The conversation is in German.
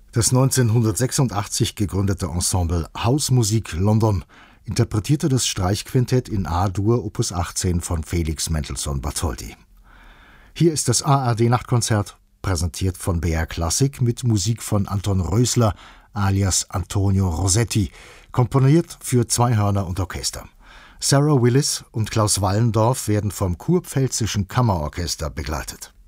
Das 1986 gegründete Ensemble Hausmusik London interpretierte das Streichquintett in A-Dur Opus 18 von Felix Mendelssohn Bartholdy. Hier ist das ARD-Nachtkonzert, präsentiert von BR Classic mit Musik von Anton Rösler alias Antonio Rossetti, komponiert für zwei Hörner und Orchester. Sarah Willis und Klaus Wallendorf werden vom Kurpfälzischen Kammerorchester begleitet.